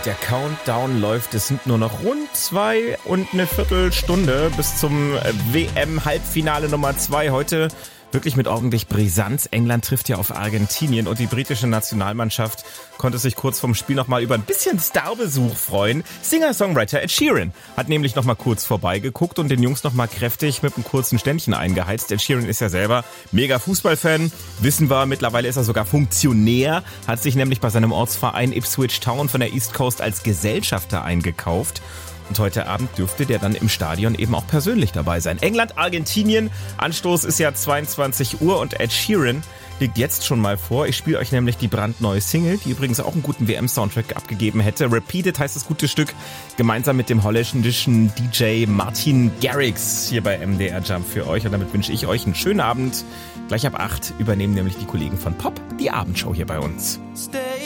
Der Countdown läuft. Es sind nur noch rund 2 und eine Viertelstunde bis zum WM-Halbfinale Nummer 2 heute. Wirklich mit ordentlich Brisanz. England trifft ja auf Argentinien und die britische Nationalmannschaft konnte sich kurz vorm Spiel nochmal über ein bisschen Starbesuch freuen. Singer-Songwriter Ed Sheeran hat nämlich nochmal kurz vorbeigeguckt und den Jungs nochmal kräftig mit einem kurzen Ständchen eingeheizt. Ed Sheeran ist ja selber mega Fußballfan, wissen wir, mittlerweile ist er sogar Funktionär, hat sich nämlich bei seinem Ortsverein Ipswich Town von der East Coast als Gesellschafter eingekauft. Und heute Abend dürfte der dann im Stadion eben auch persönlich dabei sein. England, Argentinien, Anstoß ist ja 22 Uhr und Ed Sheeran liegt jetzt schon mal vor. Ich spiele euch nämlich die brandneue Single, die übrigens auch einen guten WM-Soundtrack abgegeben hätte. Repeated heißt das gute Stück, gemeinsam mit dem holländischen DJ Martin Garrix hier bei MDR Jump für euch. Und damit wünsche ich euch einen schönen Abend. Gleich ab 8 übernehmen nämlich die Kollegen von Pop die Abendshow hier bei uns.